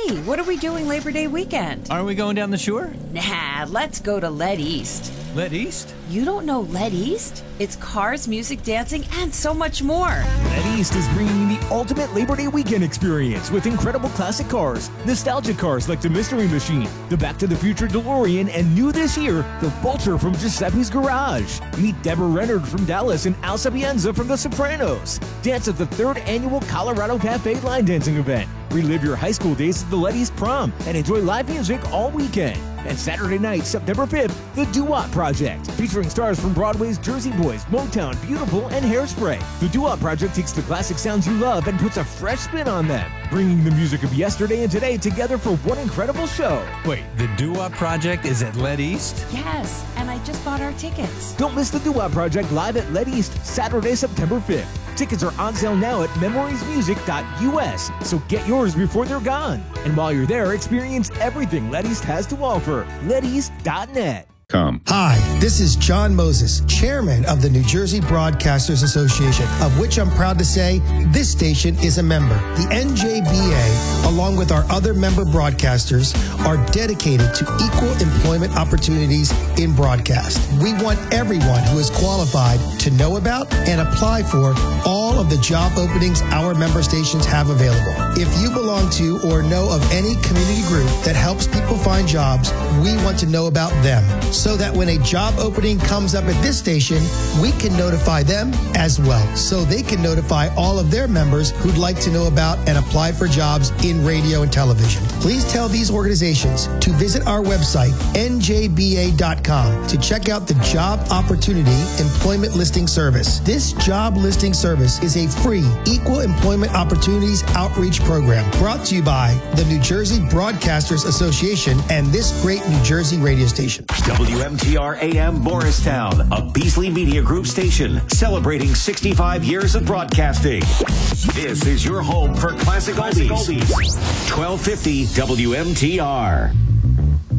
Hey, what are we doing Labor Day weekend? Aren't we going down the shore? Nah, let's go to Let East. Let East? You don't know Let East? It's cars, music, dancing, and so much more. Let East is bringing the ultimate Labor Day weekend experience with incredible classic cars, nostalgic cars like the Mystery Machine, the Back to the Future DeLorean, and new this year, the Vulture from Giuseppe's Garage. Meet Deborah Reynard from Dallas and Al Sapienza from The Sopranos. Dance at the 3rd annual Colorado Cafe line dancing event. Relive your high school days at the Let East Prom and enjoy live music all weekend. And Saturday night, September 5th, The Doo-Wop Project, featuring stars from Broadway's Jersey Boys, Motown, Beautiful, and Hairspray. The Doo-Wop Project takes the classic sounds you love and puts a fresh spin on them, bringing the music of yesterday and today together for one incredible show. Wait, the Doo-Wop Project is at Let East? Yes, and I just bought our tickets. Don't miss the Doo-Wop Project live at Let East, Saturday, September 5th. Tickets are on sale now at memoriesmusic.us, so get yours before they're gone. And while you're there, experience everything Let East has to offer. LetEast.net. Hi, this is John Moses, chairman of the New Jersey Broadcasters Association, of which I'm proud to say this station is a member. The NJBA, along with our other member broadcasters, are dedicated to equal employment opportunities in broadcast. We want everyone who is qualified to know about and apply for all of the job openings our member stations have available. If you belong to or know of any community group that helps people find jobs, we want to know about them, so that when a job opening comes up at this station, we can notify them as well, so they can notify all of their members who'd like to know about and apply for jobs in radio and television. Please tell these organizations to visit our website, njba.com, to check out the Job Opportunity Employment Listing Service. This job listing service is a free Equal Employment Opportunities Outreach Program brought to you by the New Jersey Broadcasters Association and this great New Jersey radio station. WMTR AM Morristown, a Beasley Media Group station celebrating 65 years of broadcasting. This is your home for classic oldies. 1250 WMTR.